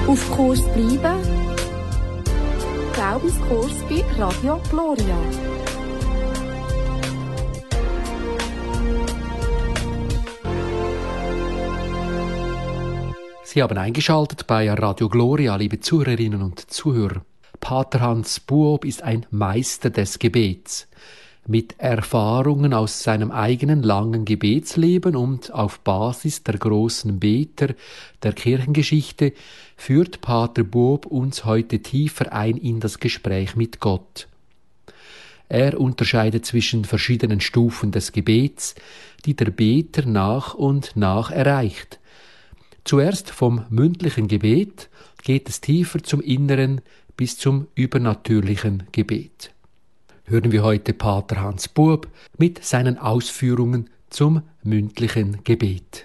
Auf Kurs bleiben. Glaubenskurs bei Radio Gloria. Sie haben eingeschaltet bei Radio Gloria, liebe Zuhörerinnen und Zuhörer. Pater Hans Buob ist ein Meister des Gebets. Mit Erfahrungen aus seinem eigenen langen Gebetsleben und auf Basis der großen Beter der Kirchengeschichte führt Pater Buob uns heute tiefer ein in das Gespräch mit Gott. Er unterscheidet zwischen verschiedenen Stufen des Gebets, die der Beter nach und nach erreicht. Zuerst vom mündlichen Gebet geht es tiefer zum inneren bis zum übernatürlichen Gebet. Hören wir heute Pater Hans Buob mit seinen Ausführungen zum mündlichen Gebet.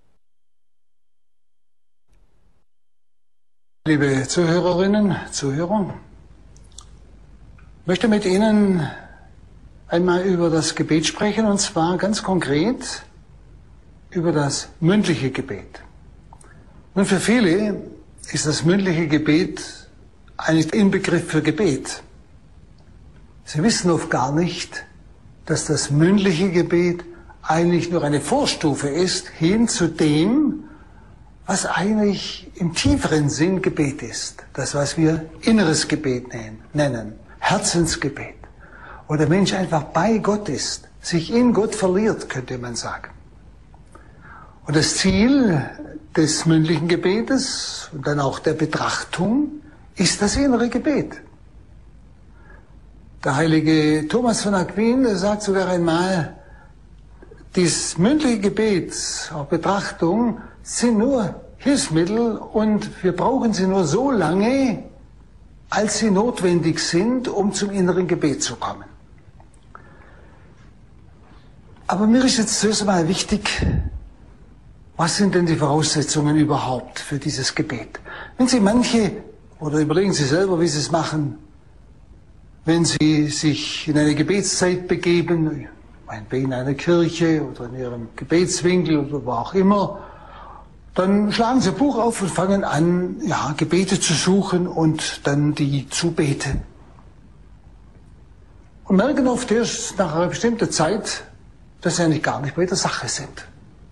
Liebe Zuhörerinnen, Zuhörer, ich möchte mit Ihnen einmal über das Gebet sprechen, und zwar ganz konkret über das mündliche Gebet. Nun, für viele ist das mündliche Gebet eigentlich der Inbegriff für Gebet. Sie wissen oft gar nicht, dass das mündliche Gebet eigentlich nur eine Vorstufe ist hin zu dem, was eigentlich im tieferen Sinn Gebet ist. Das, was wir inneres Gebet nennen, Herzensgebet. Wo der Mensch einfach bei Gott ist, sich in Gott verliert, könnte man sagen. Und das Ziel des mündlichen Gebetes und dann auch der Betrachtung ist das innere Gebet. Der heilige Thomas von Aquin sagt sogar einmal, dieses mündliche Gebet, auch Betrachtung, sind nur Hilfsmittel und wir brauchen sie nur so lange, als sie notwendig sind, um zum inneren Gebet zu kommen. Aber mir ist jetzt zuerst einmal wichtig, was sind denn die Voraussetzungen überhaupt für dieses Gebet? Wenn Sie oder überlegen Sie selber, wie Sie es machen, wenn Sie sich in eine Gebetszeit begeben, in einer Kirche oder in Ihrem Gebetswinkel oder wo auch immer, dann schlagen Sie ein Buch auf und fangen an, Gebete zu suchen und dann die zu beten. Und merken oft erst nach einer bestimmten Zeit, dass Sie eigentlich gar nicht bei der Sache sind.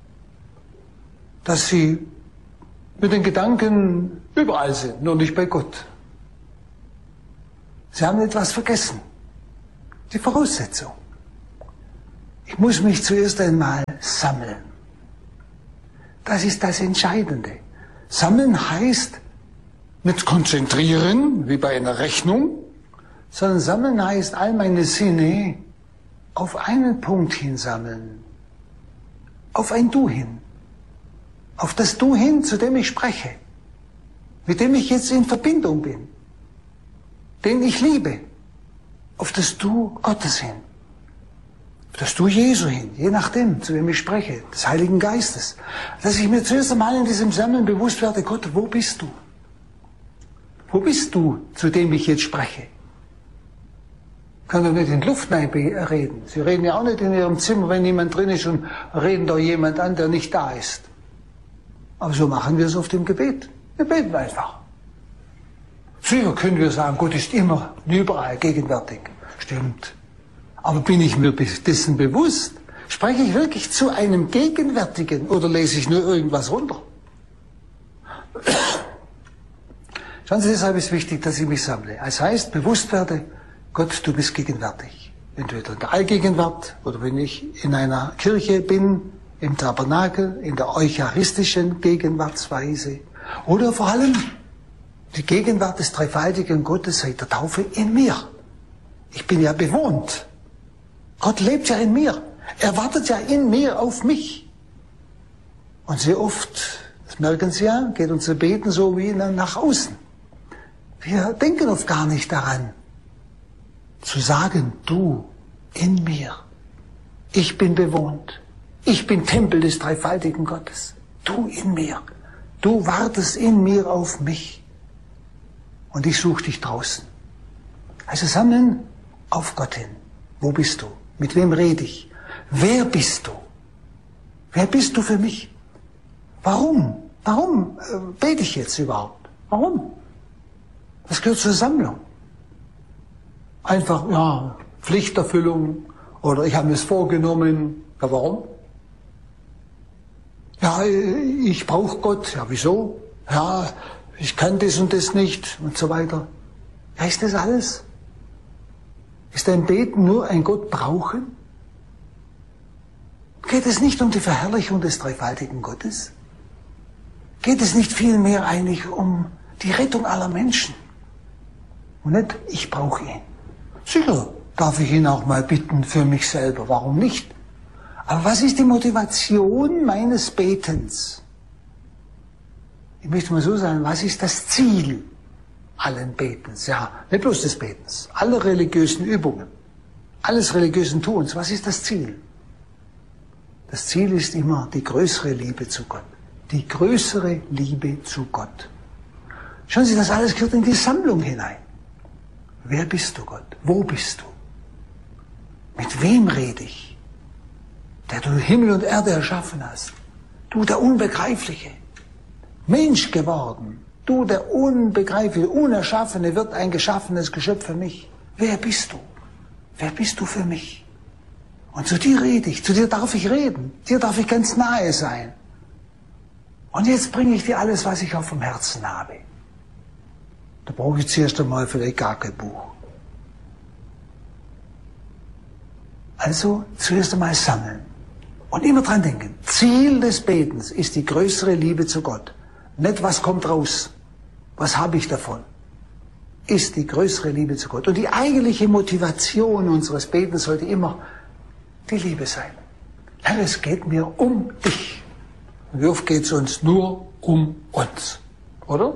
Dass Sie mit den Gedanken überall sind, nur nicht bei Gott. Sie haben etwas vergessen. Die Voraussetzung. Ich muss mich zuerst einmal sammeln. Das ist das Entscheidende. Sammeln heißt nicht konzentrieren, wie bei einer Rechnung, sondern sammeln heißt all meine Sinne auf einen Punkt hinsammeln. Auf ein Du hin. Auf das Du hin, zu dem ich spreche. Mit dem ich jetzt in Verbindung bin. Den ich liebe, auf das Du Gottes hin, auf das Du Jesu hin, je nachdem, zu wem ich spreche, des Heiligen Geistes. Dass ich mir zuerst einmal in diesem Sammeln bewusst werde, Gott, wo bist du? Wo bist du, zu dem ich jetzt spreche? Ich kann doch nicht in Luft reden. Sie reden ja auch nicht in Ihrem Zimmer, wenn niemand drin ist, und reden doch jemand an, der nicht da ist. Aber so machen wir es auf dem Gebet. Wir beten einfach. Sicher können wir sagen, Gott ist immer und überall gegenwärtig. Stimmt. Aber bin ich mir dessen bewusst? Spreche ich wirklich zu einem Gegenwärtigen oder lese ich nur irgendwas runter? Schauen Sie, deshalb ist wichtig, dass ich mich sammle. Das heißt, bewusst werde, Gott, du bist gegenwärtig. Entweder in der Allgegenwart oder wenn ich in einer Kirche bin, im Tabernakel, in der eucharistischen Gegenwartsweise oder vor allem die Gegenwart des dreifaltigen Gottes seit der Taufe in mir. Ich bin ja bewohnt. Gott lebt ja in mir. Er wartet ja in mir auf mich. Und sehr oft, das merken Sie ja, geht unser Beten so wie nach außen. Wir denken oft gar nicht daran, zu sagen, du in mir. Ich bin bewohnt. Ich bin Tempel des dreifaltigen Gottes. Du in mir. Du wartest in mir auf mich. Und ich suche dich draußen. Also sammeln auf Gott hin. Wo bist du? Mit wem rede ich? Wer bist du? Wer bist du für mich? Warum? Warum bete ich jetzt überhaupt? Warum? Das gehört zur Sammlung. Einfach, ja, Pflichterfüllung oder ich habe mir es vorgenommen. Ja, warum? Ja, ich brauche Gott. Ja, wieso? Ja, ich kann das und das nicht und so weiter. Ja, ist das alles? Ist dein Beten nur ein Gott brauchen? Geht es nicht um die Verherrlichung des dreifaltigen Gottes? Geht es nicht vielmehr eigentlich um die Rettung aller Menschen? Und nicht, ich brauche ihn. Sicher darf ich ihn auch mal bitten für mich selber, warum nicht? Aber was ist die Motivation meines Betens? Ich möchte mal so sagen, was ist das Ziel allen Betens? Ja, nicht bloß des Betens, alle religiösen Übungen, alles religiösen Tuns, was ist das Ziel? Das Ziel ist immer die größere Liebe zu Gott. Die größere Liebe zu Gott. Schauen Sie, das alles gehört in die Sammlung hinein. Wer bist du, Gott? Wo bist du? Mit wem rede ich? Der du Himmel und Erde erschaffen hast. Du, der Unbegreifliche. Mensch geworden. Du, der Unbegreifliche, Unerschaffene, wird ein geschaffenes Geschöpf für mich. Wer bist du? Wer bist du für mich? Und zu dir rede ich, zu dir darf ich reden. Dir darf ich ganz nahe sein. Und jetzt bringe ich dir alles, was ich auf dem Herzen habe. Da brauche ich zuerst einmal vielleicht gar kein Buch. Also zuerst einmal sammeln. Und immer dran denken, Ziel des Betens ist die größere Liebe zu Gott. Nicht, was kommt raus, was habe ich davon, ist die größere Liebe zu Gott. Und die eigentliche Motivation unseres Betens sollte immer die Liebe sein. Herr, es geht mir um dich. Und wie oft geht es uns nur um uns, oder?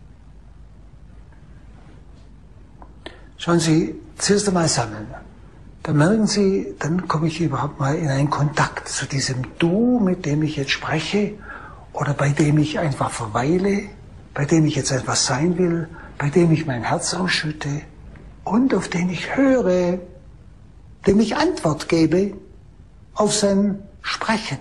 Schauen Sie, zuerst einmal sammeln. Dann merken Sie, dann komme ich überhaupt mal in einen Kontakt zu diesem Du, mit dem ich jetzt spreche oder bei dem ich einfach verweile, bei dem ich jetzt etwas sein will, bei dem ich mein Herz ausschütte und auf den ich höre, dem ich Antwort gebe auf sein Sprechen.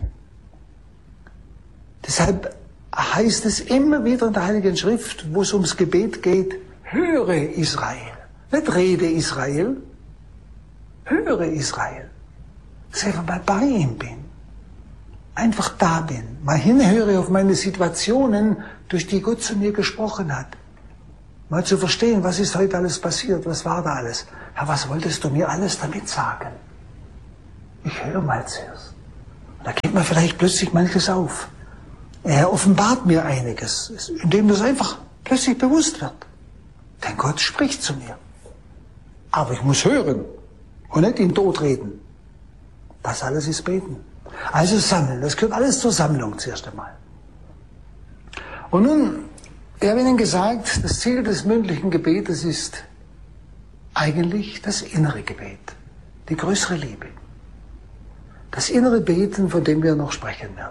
Deshalb heißt es immer wieder in der Heiligen Schrift, wo es ums Gebet geht, höre Israel. Nicht rede Israel, höre Israel. Dass ich einfach mal bei ihm bin. Einfach da bin. Mal hinhöre auf meine Situationen, durch die Gott zu mir gesprochen hat. Mal zu verstehen, was ist heute alles passiert, was war da alles. Herr, was wolltest du mir alles damit sagen? Ich höre mal zuerst. Und da geht mir vielleicht plötzlich manches auf. Er offenbart mir einiges, indem das einfach plötzlich bewusst wird. Denn Gott spricht zu mir. Aber ich muss hören und nicht ihn totreden. Das alles ist Beten. Also sammeln, das gehört alles zur Sammlung zuerst einmal. Und nun, ich habe Ihnen gesagt, das Ziel des mündlichen Gebetes ist eigentlich das innere Gebet, die größere Liebe. Das innere Beten, von dem wir noch sprechen werden.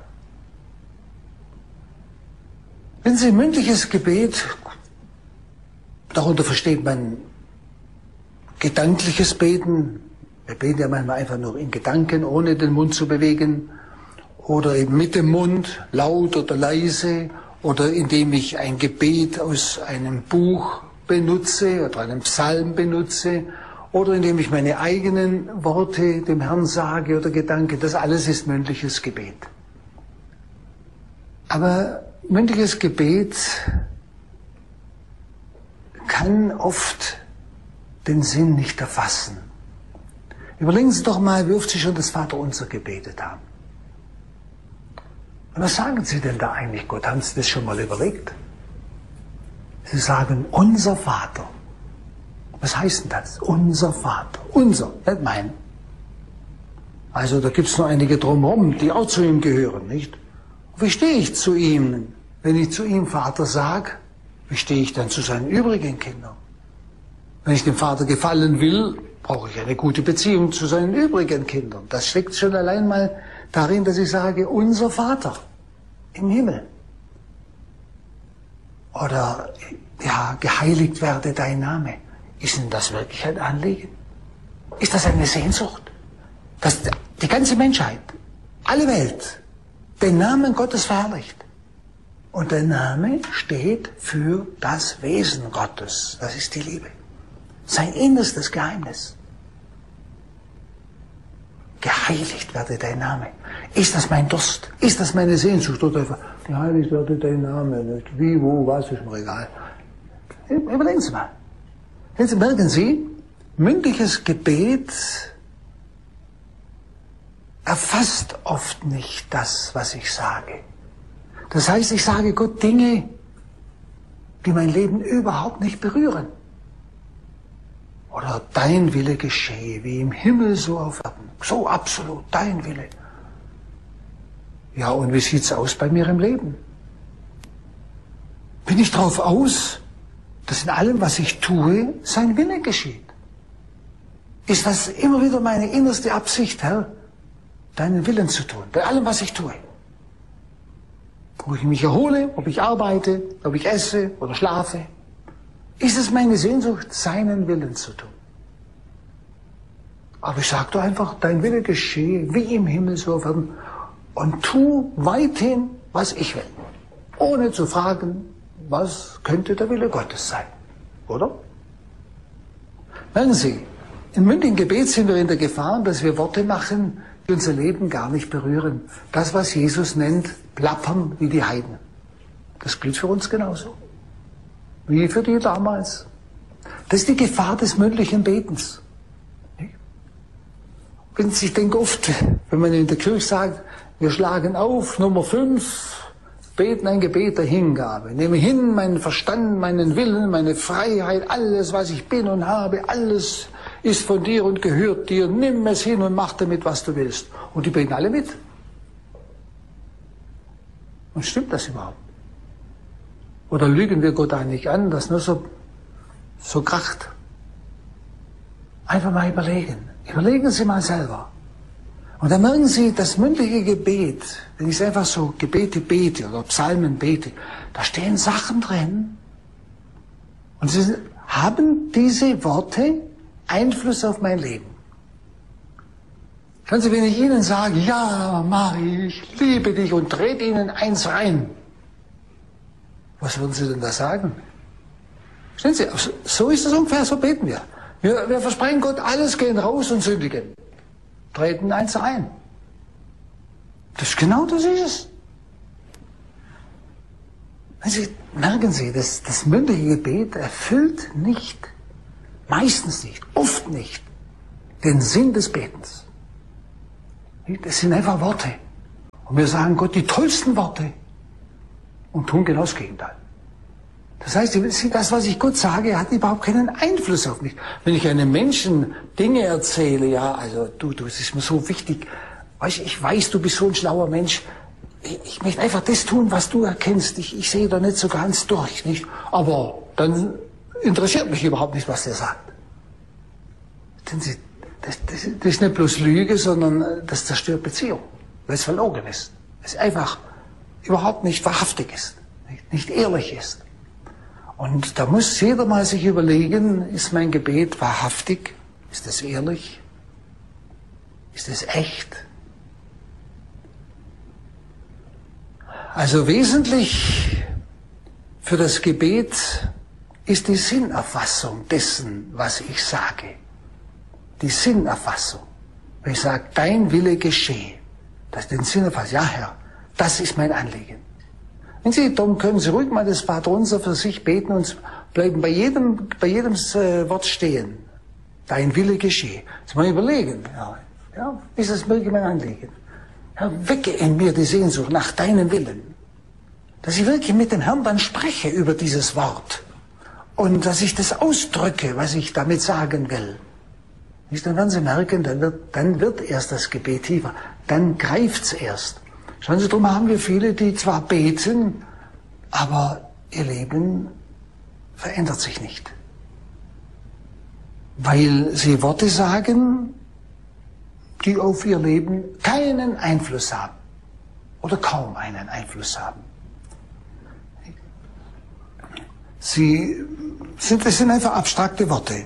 Wenn Sie mündliches Gebet, darunter versteht man gedankliches Beten, wir beten ja manchmal einfach nur in Gedanken, ohne den Mund zu bewegen, oder eben mit dem Mund, laut oder leise, oder indem ich ein Gebet aus einem Buch benutze oder einen Psalm benutze, oder indem ich meine eigenen Worte dem Herrn sage oder Gedanken. Das alles ist mündliches Gebet. Aber mündliches Gebet kann oft den Sinn nicht erfassen. Überlegen Sie doch mal, wie oft Sie schon das Vaterunser gebetet haben. Und was sagen Sie denn da eigentlich, Gott? Haben Sie das schon mal überlegt? Sie sagen, unser Vater. Was heißt denn das? Unser Vater. Unser, nicht mein. Also da gibt es nur einige drumherum, die auch zu ihm gehören, nicht? Wie stehe ich zu ihm, wenn ich zu ihm Vater sage? Wie stehe ich dann zu seinen übrigen Kindern? Wenn ich dem Vater gefallen will, brauche ich eine gute Beziehung zu seinen übrigen Kindern. Das steckt schon allein mal darin, dass ich sage, unser Vater im Himmel. Oder, ja, geheiligt werde dein Name. Ist denn das wirklich ein Anliegen? Ist das eine Sehnsucht? Dass die ganze Menschheit, alle Welt, den Namen Gottes verherrlicht. Und der Name steht für das Wesen Gottes. Das ist die Liebe. Sein innerstes Geheimnis. Geheiligt werde dein Name. Ist das mein Durst? Ist das meine Sehnsucht? Oder einfach, geheiligt werde dein Name. Nicht wie, wo, was, ist mir egal. Überlegen Sie mal. Jetzt merken Sie, mündliches Gebet erfasst oft nicht das, was ich sage. Das heißt, ich sage Gott Dinge, die mein Leben überhaupt nicht berühren. Oder dein Wille geschehe, wie im Himmel so auf Erden. So absolut, dein Wille. Ja, und wie sieht's aus bei mir im Leben? Bin ich drauf aus, dass in allem, was ich tue, sein Wille geschieht? Ist das immer wieder meine innerste Absicht, Herr, deinen Willen zu tun, bei allem, was ich tue? Ob ich mich erhole, ob ich arbeite, ob ich esse oder schlafe. Ist es meine Sehnsucht, seinen Willen zu tun? Aber ich sage doch einfach, dein Wille geschehe, wie im Himmel so auf Erden, und tu weithin, was ich will. Ohne zu fragen, was könnte der Wille Gottes sein? Oder? Merken Sie, im mündlichen Gebet sind wir in der Gefahr, dass wir Worte machen, die unser Leben gar nicht berühren. Das, was Jesus nennt, plappern wie die Heiden. Das gilt für uns genauso. Wie für die damals. Das ist die Gefahr des mündlichen Betens. Ich denke oft, wenn man in der Kirche sagt, wir schlagen auf, Nummer 5, beten ein Gebet der Hingabe. Nehme hin meinen Verstand, meinen Willen, meine Freiheit, alles, was ich bin und habe, alles ist von dir und gehört dir. Nimm es hin und mach damit, was du willst. Und die beten alle mit. Und stimmt das überhaupt? Oder lügen wir Gott eigentlich an, dass nur so kracht? Einfach mal überlegen. Überlegen Sie mal selber. Und dann merken Sie, das mündliche Gebet, wenn ich einfach so Gebete bete oder Psalmen bete, da stehen Sachen drin. Und haben diese Worte Einfluss auf mein Leben. Schauen Sie, wenn ich Ihnen sage, ja, Mari, ich liebe dich und trete Ihnen eins rein, was würden Sie denn da sagen? Verstehen Sie, so ist es ungefähr, so beten wir. Wir versprechen Gott, alles gehen raus und sündigen. Treten eins ein. Das ist es. Also, merken Sie, das mündliche Gebet erfüllt nicht, meistens nicht, oft nicht, den Sinn des Betens. Das sind einfach Worte. Und wir sagen Gott die tollsten Worte und tun genau das Gegenteil. Das heißt, das, was ich Gott sage, hat überhaupt keinen Einfluss auf mich. Wenn ich einem Menschen Dinge erzähle, ja, also du, das ist mir so wichtig, ich weiß, du bist so ein schlauer Mensch, ich möchte einfach das tun, was du erkennst, ich sehe da nicht so ganz durch, nicht? Aber dann interessiert mich überhaupt nicht, was der sagt. Das ist nicht bloß Lüge, sondern das zerstört Beziehung, weil es verlogen ist, weil es einfach überhaupt nicht wahrhaftig ist, nicht ehrlich ist. Und da muss jeder mal sich überlegen, ist mein Gebet wahrhaftig? Ist es ehrlich? Ist es echt? Also wesentlich für das Gebet ist die Sinnerfassung dessen, was ich sage. Die Sinnerfassung. Wenn ich sage, dein Wille geschehe, das ist den Sinnerfassung. Ja, Herr, das ist mein Anliegen. Wenn Sie, darum können Sie ruhig mal das Vaterunser für sich beten und bleiben bei jedem Wort stehen. Dein Wille geschehe. Jetzt mal überlegen, ja, ist es wirklich mein Anliegen? Herr, wecke in mir die Sehnsucht nach deinem Willen. Dass ich wirklich mit dem Herrn dann spreche über dieses Wort. Und dass ich das ausdrücke, was ich damit sagen will. Dann werden Sie merken, dann wird erst das Gebet tiefer. Dann greift's erst. Schauen Sie, darum haben wir viele, die zwar beten, aber ihr Leben verändert sich nicht. Weil sie Worte sagen, die auf ihr Leben keinen Einfluss haben. Oder kaum einen Einfluss haben. Das sind einfach abstrakte Worte,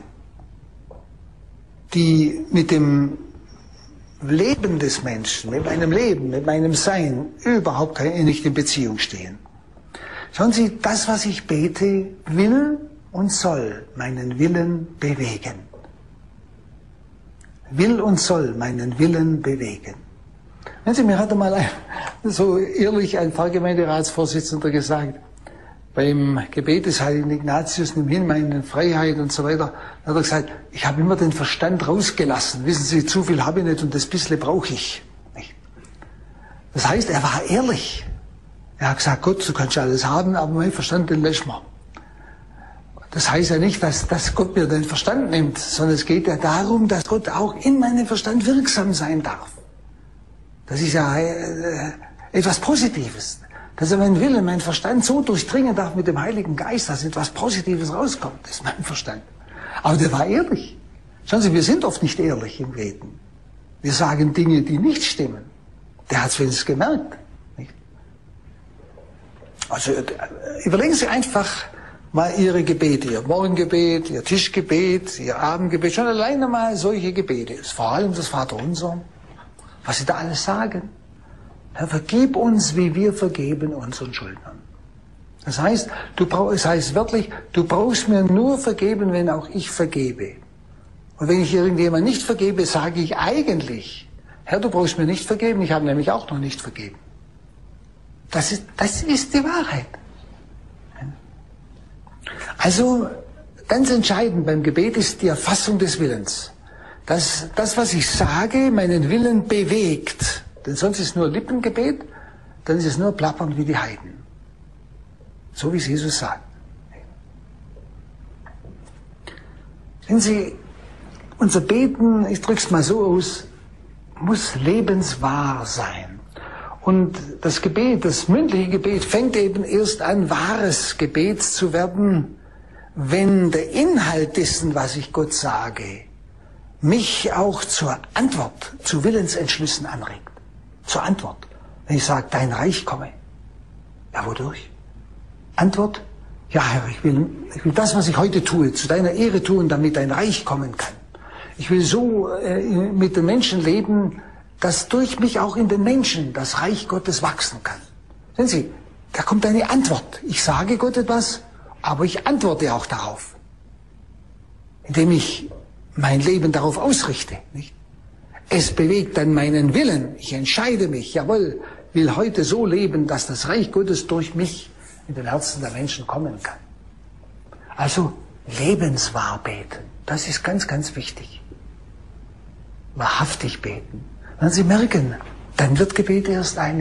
die mit dem Leben des Menschen, mit meinem Leben, mit meinem Sein überhaupt nicht in Beziehung stehen. Schauen Sie, das, was ich bete, will und soll meinen Willen bewegen. Will und soll meinen Willen bewegen. Wenn Sie, mir hat einmal so ehrlich ein Pfarrgemeinderatsvorsitzender gesagt, beim Gebet des heiligen Ignatius, nimm hin meine Freiheit und so weiter, hat er gesagt, ich habe immer den Verstand rausgelassen. Wissen Sie, zu viel habe ich nicht und das bisschen brauche ich. Das heißt, er war ehrlich. Er hat gesagt, Gott, du kannst alles haben, aber mein Verstand, den lässt man. Das heißt ja nicht, dass Gott mir den Verstand nimmt, sondern es geht ja darum, dass Gott auch in meinem Verstand wirksam sein darf. Das ist ja etwas Positives. Dass er meinen Willen, meinen Verstand so durchdringen darf mit dem Heiligen Geist, dass etwas Positives rauskommt. Das ist mein Verstand. Aber der war ehrlich. Schauen Sie, wir sind oft nicht ehrlich im Beten. Wir sagen Dinge, die nicht stimmen. Der hat es wenigstens gemerkt. Nicht? Also überlegen Sie einfach mal Ihre Gebete, Ihr Morgengebet, Ihr Tischgebet, Ihr Abendgebet, schon alleine mal solche Gebete. Vor allem das Vaterunser, was Sie da alles sagen. Herr, vergib uns, wie wir vergeben unseren Schuldnern. Das heißt, wirklich, du brauchst mir nur vergeben, wenn auch ich vergebe. Und wenn ich irgendjemand nicht vergebe, sage ich eigentlich, Herr, du brauchst mir nicht vergeben, ich habe nämlich auch noch nicht vergeben. Das ist die Wahrheit. Also, ganz entscheidend beim Gebet ist die Erfassung des Willens. Dass das, was ich sage, meinen Willen bewegt. Denn sonst ist es nur Lippengebet, dann ist es nur Plappern wie die Heiden. So wie es Jesus sagt. Wenn Sie, unser Beten, ich drücke es mal so aus, muss lebenswahr sein. Und das Gebet, das mündliche Gebet, fängt eben erst an, wahres Gebet zu werden, wenn der Inhalt dessen, was ich Gott sage, mich auch zur Antwort, zu Willensentschlüssen anregt. Zur Antwort. Wenn ich sage, dein Reich komme. Ja, wodurch? Antwort? Ja, Herr, ich will das, was ich heute tue, zu deiner Ehre tun, damit dein Reich kommen kann. Ich will so mit den Menschen leben, dass durch mich auch in den Menschen das Reich Gottes wachsen kann. Sehen Sie, da kommt eine Antwort. Ich sage Gott etwas, aber ich antworte auch darauf. Indem ich mein Leben darauf ausrichte, nicht? Es bewegt dann meinen Willen. Ich entscheide mich, jawohl, will heute so leben, dass das Reich Gottes durch mich in den Herzen der Menschen kommen kann. Also lebenswahr beten. Das ist ganz, ganz wichtig. Wahrhaftig beten. Wenn Sie merken, dann wird Gebet erst ein